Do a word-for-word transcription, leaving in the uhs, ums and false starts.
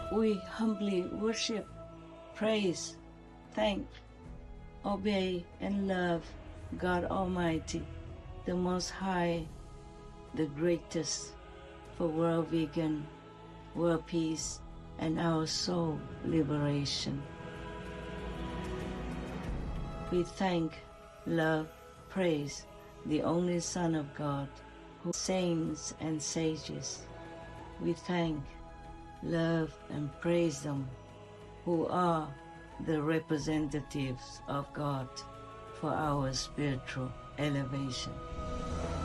We humbly worship, praise, thank, obey, and love God Almighty, the Most High, the greatest, for world vegan, world peace, and our soul liberation. We thank, love, praise the only Son of God, who saints and sages. We thank, love, and praise them who are the representatives of God for our spiritual elevation.